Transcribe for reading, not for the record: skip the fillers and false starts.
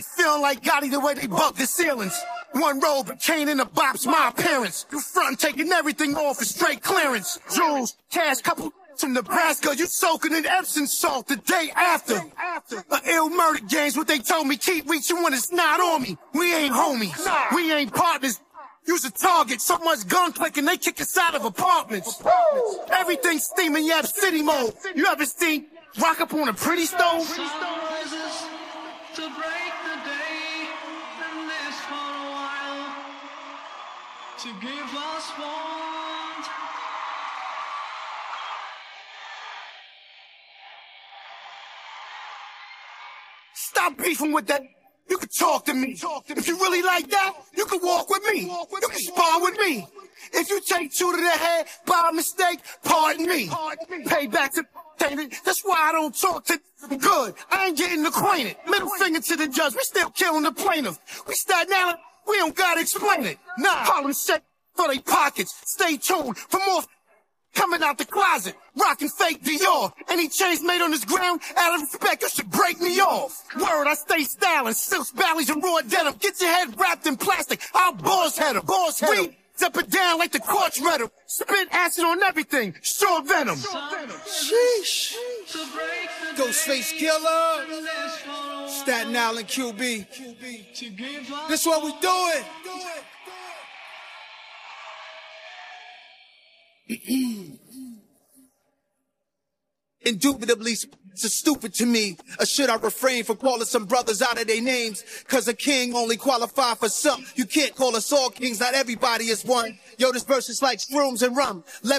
Feeling like Gotti the way they bug the ceilings. One robe, but Kane in the bops, my appearance. You front taking everything off for straight clearance. Jewels, cash, couple from Nebraska. You soaking in Epsom salt the day after. Ill murder games, what they told me. Keep reaching when it's not on me. We ain't homies. We ain't partners. Use a target. So much gun clicking, they kick us out of apartments. Everything steaming, Yap City mode. You ever seen rock up on a pretty stove? To break the day and this for a while, to give us warmth. Stop beefing with that. You can talk to me. If you really like that, you can walk with me. You can spar with me. If you take two to the head by mistake, pardon me. Pay back to that's why I don't talk to good. I ain't getting acquainted. Middle finger to the judge. We still killing the plaintiff. We Staten Island. We don't gotta explain it. Nah, Harlem shake for they pockets. Stay tuned for more coming out the closet. Rocking fake Dior. Any chains made on this ground, out of respect, you should break me off. Word, I stay styling. Silks, ballies, and raw denim. Get your head wrapped in plastic. I'll boss head him. We up and down like the quartz red him. Spit acid on everything. Sure venom. Sheesh. Ghostface Killer. Staten Island QB. This what we doing. Indubitably so stupid to me. Or should I refrain from calling some brothers out of their names? Cause a king only qualify for some. You can't call us all kings, not everybody is one. Yo, this verse is like shrooms and rum.